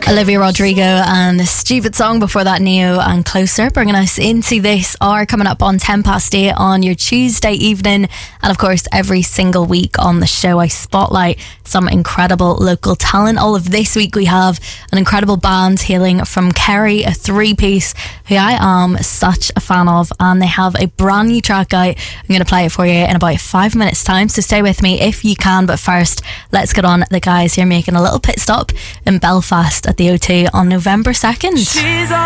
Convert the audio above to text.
Olivia Rodrigo and a Stupid Song. Before that, Neo and Closer, bringing us into this hour, coming up on 8:10 on your Tuesday evening. And of course, every single week on the show, I spotlight some incredible local talent. All of this week, we have an incredible band hailing from Kerry, a three-piece who I am such a fan of, and they have a brand new track out. I'm going to play it for you in about 5 minutes time, so stay with me if you can. But first, let's get on the guys who are making a little pit stop in Belfast at the O2 on November 2nd.